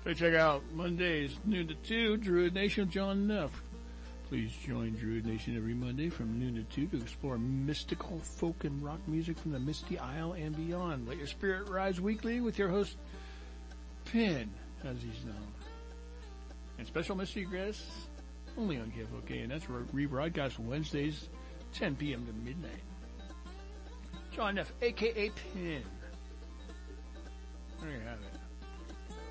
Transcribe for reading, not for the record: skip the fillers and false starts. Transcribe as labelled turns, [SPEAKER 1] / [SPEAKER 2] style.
[SPEAKER 1] So check out Mondays, noon to 2, Druid Nation with John Neff. Please join Druid Nation every Monday from noon to 2 to explore mystical folk and rock music from the Misty Isle and beyond. Let your spirit rise weekly with your host, Pin, as he's known. And special mystery guests only on KFOK, and that's rebroadcast Wednesdays, 10 p.m. to midnight. John Neff, a.k.a. Pin. There you have it.